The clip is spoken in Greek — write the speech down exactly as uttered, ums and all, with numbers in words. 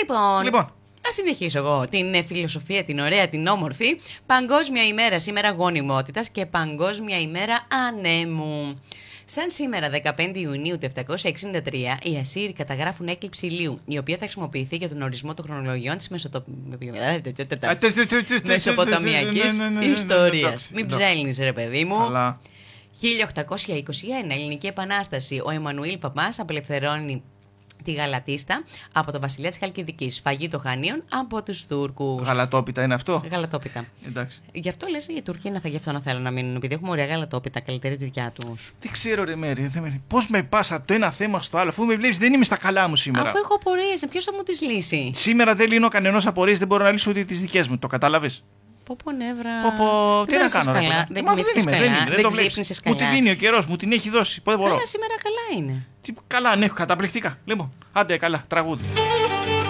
Λοιπόν. Λοιπόν. Να συνεχίσω εγώ την φιλοσοφία, την ωραία, την όμορφη. Παγκόσμια ημέρα σήμερα γονιμότητας και Παγκόσμια ημέρα ανέμου. Σαν σήμερα, δεκαπέντε Ιουνίου του επτακόσια εξήντα τρία, οι Ασσύριοι καταγράφουν έκλειψη ηλίου, η οποία θα χρησιμοποιηθεί για τον ορισμό των χρονολογιών της Μεσοποταμιακής ιστορίας. Μην ψέλνεις, ρε παιδί μου. χίλια οκτακόσια είκοσι ένα, Ελληνική Επανάσταση. Ο Εμμανουήλ Παπάς απελευθερώνει τη Γαλατίστα από το βασιλιά της Χαλκιδικής. Σφαγή των Χανίων από τους Τούρκους. Γαλατόπιτα είναι αυτό. Γαλατόπιτα. Εντάξει. Γι' αυτό λες η Τουρκία θα γι' αυτό να θέλουν να μείνουν. Επειδή έχουμε ωραία γαλατόπιτα, καλύτερη τη δικιά τους. Δεν ξέρω, ρε Μέρη. Πώς με πας από το ένα θέμα στο άλλο, αφού με βλέπεις δεν είμαι στα καλά μου σήμερα. Αφού έχω απορίες, ποιος θα μου τις λύσει. Σήμερα δεν λύνω κανενός απορίες, δεν μπορώ να λύσω ούτε τις δικές μου. Το κατάλαβες. Πω πω νεύρα. Πω, πω, τι να κάνω, καλά. Ρε, Δεν, Μα, δεν είμαι, δεν είμαι. Δεν το βλέπεις. Μου τη δίνει ο καιρός, μου την έχει δώσει. Πότε μπορώ. Καλά, σήμερα καλά είναι. Τι, καλά, ναι, καταπληκτικά. Λοιπόν, άντε καλά, τραγούδι.